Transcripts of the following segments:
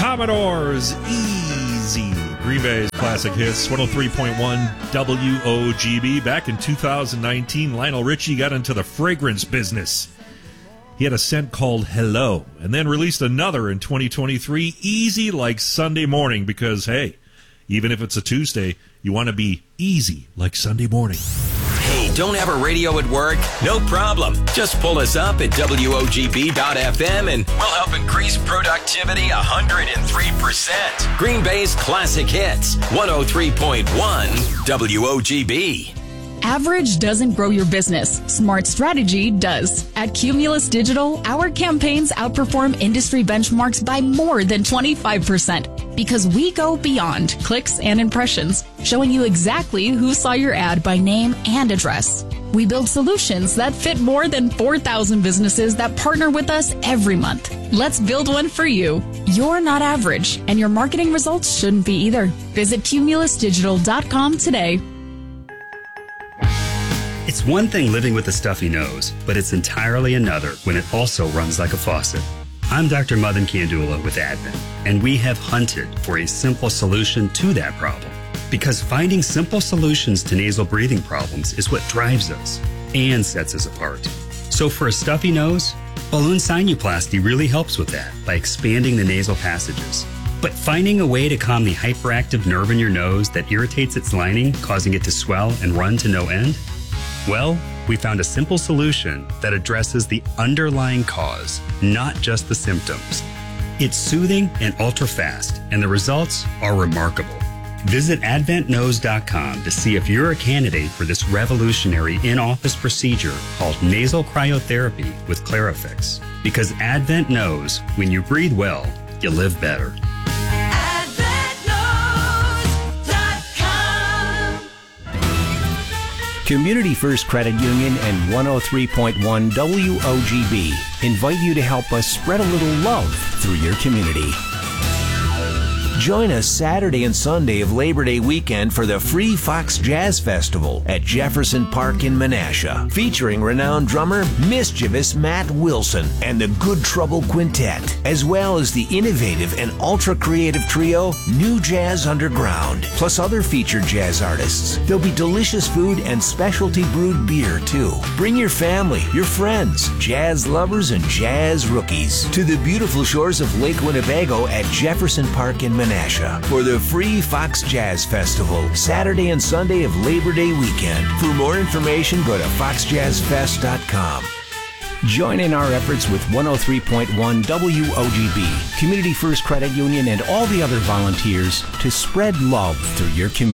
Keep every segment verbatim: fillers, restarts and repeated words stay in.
Commodores, Easy. Green Bay's classic hits, one oh three point one W O G B. Back in two thousand nineteen, Lionel Richie got into the fragrance business. He had a scent called Hello, and then released another in twenty twenty-three, Easy Like Sunday Morning, because, hey, even if it's a Tuesday, you want to be easy like Sunday morning. Hey, don't have a radio at work? No problem. Just pull us up at W O G B dot F M and we'll help increase productivity one hundred three percent. Green Bay's classic hits, one oh three point one W O G B. Average doesn't grow your business. Smart strategy does. At Cumulus Digital, our campaigns outperform industry benchmarks by more than twenty-five percent because we go beyond clicks and impressions, showing you exactly who saw your ad by name and address. We build solutions that fit more than four thousand businesses that partner with us every month. Let's build one for you. You're not average, and your marketing results shouldn't be either. Visit cumulus digital dot com today. It's one thing living with a stuffy nose, but it's entirely another when it also runs like a faucet. I'm Doctor Madan Kandula with Advent, and we have hunted for a simple solution to that problem. Because finding simple solutions to nasal breathing problems is what drives us and sets us apart. So for a stuffy nose, balloon sinuplasty really helps with that by expanding the nasal passages. But finding a way to calm the hyperactive nerve in your nose that irritates its lining, causing it to swell and run to no end? Well, we found a simple solution that addresses the underlying cause, not just the symptoms. It's soothing and ultra-fast, and the results are remarkable. Visit advent nose dot com to see if you're a candidate for this revolutionary in-office procedure called nasal cryotherapy with Clarifix. Because Advent knows when you breathe well, you live better. Community First Credit Union and one oh three point one W O G B invite you to help us spread a little love through your community. Join us Saturday and Sunday of Labor Day weekend for the Free Fox Jazz Festival at Jefferson Park in Menasha, featuring renowned drummer Mischievous Matt Wilson and the Good Trouble Quintet, as well as the innovative and ultra-creative trio New Jazz Underground, plus other featured jazz artists. There'll be delicious food and specialty brewed beer, too. Bring your family, your friends, jazz lovers, and jazz rookies to the beautiful shores of Lake Winnebago at Jefferson Park in Menasha for the Free Fox Jazz Festival, Saturday and Sunday of Labor Day weekend. For more information, go to fox jazz fest dot com. Join in our efforts with one oh three point one W O G B, Community First Credit Union, and all the other volunteers to spread love through your community.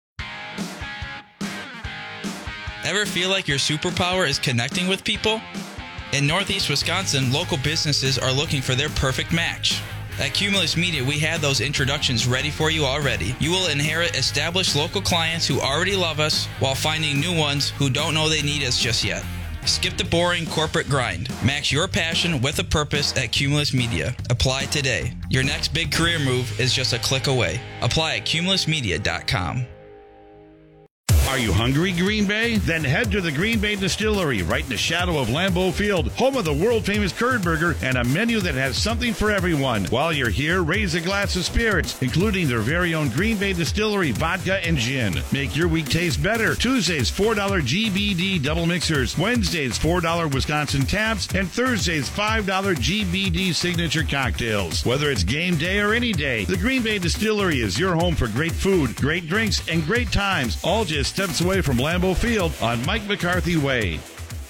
Ever feel like your superpower is connecting with people? In Northeast Wisconsin, local businesses are looking for their perfect match. At Cumulus Media, we have those introductions ready for you already. You will inherit established local clients who already love us while finding new ones who don't know they need us just yet. Skip the boring corporate grind. Match your passion with a purpose at Cumulus Media. Apply today. Your next big career move is just a click away. Apply at cumulus media dot com. Are you hungry, Green Bay? Then head to the Green Bay Distillery, right in the shadow of Lambeau Field, home of the world-famous curd burger and a menu that has something for everyone. While you're here, raise a glass of spirits, including their very own Green Bay Distillery vodka and gin. Make your week taste better. Tuesdays, four dollar G B D double mixers. Wednesdays, four dollar Wisconsin taps. And Thursdays, five dollar G B D signature cocktails. Whether it's game day or any day, the Green Bay Distillery is your home for great food, great drinks, and great times, all just steps away from Lambeau Field on Mike McCarthy Way.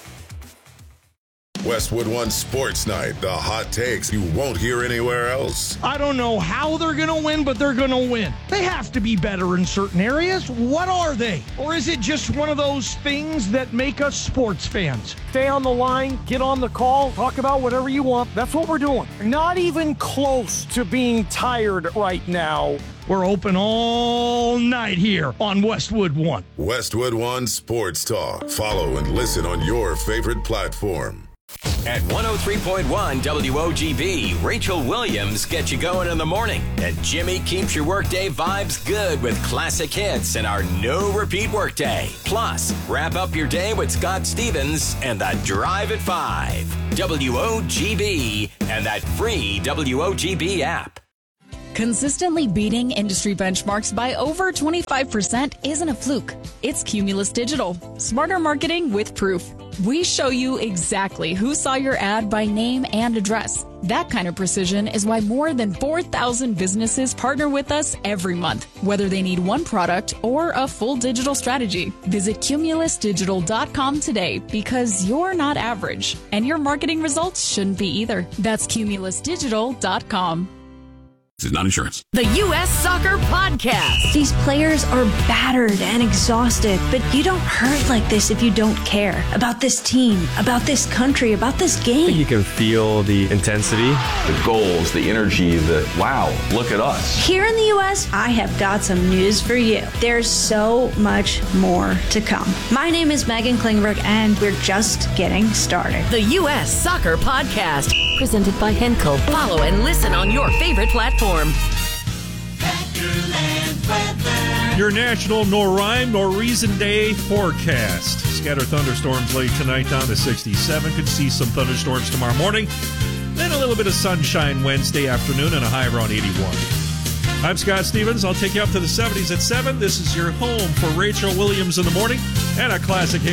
Westwood One Sports Night, the hot takes you won't hear anywhere else. I don't know how they're going to win, but they're going to win. They have to be better in certain areas. What are they? Or is it just one of those things that make us sports fans? Stay on the line, get on the call, talk about whatever you want. That's what we're doing. Not even close to being tired right now. We're open all night here on Westwood One. Westwood One Sports Talk. Follow and listen on your favorite platform. At one oh three point one W O G B, Rachel Williams gets you going in the morning, and Jimmy keeps your workday vibes good with classic hits and our no-repeat workday. Plus, wrap up your day with Scott Stevens and the Drive at five. W O G B and that free W O G B app. Consistently beating industry benchmarks by over twenty-five percent isn't a fluke. It's Cumulus Digital. Smarter marketing with proof. We show you exactly who saw your ad by name and address. That kind of precision is why more than four thousand businesses partner with us every month, whether they need one product or a full digital strategy. Visit cumulus digital dot com today because you're not average, and your marketing results shouldn't be either. That's cumulus digital dot com. This is not insurance. The U S Soccer Podcast. These players are battered and exhausted, but you don't hurt like this if you don't care about this team, about this country, about this game. I think you can feel the intensity, the goals, the energy, the wow, look at us. Here in the U S, I have got some news for you. There's so much more to come. My name is Megan Klingberg, and we're just getting started. The U S Soccer Podcast, presented by Henkel. Follow and listen on your favorite platform. Your national nor rhyme nor reason day forecast. Scattered thunderstorms late tonight down to sixty-seven. Could see some thunderstorms tomorrow morning. Then a little bit of sunshine Wednesday afternoon and a high around eighty-one. I'm Scott Stevens. I'll take you up to the seventies at seven. This is your home for Rachel Williams in the morning and a classic hit.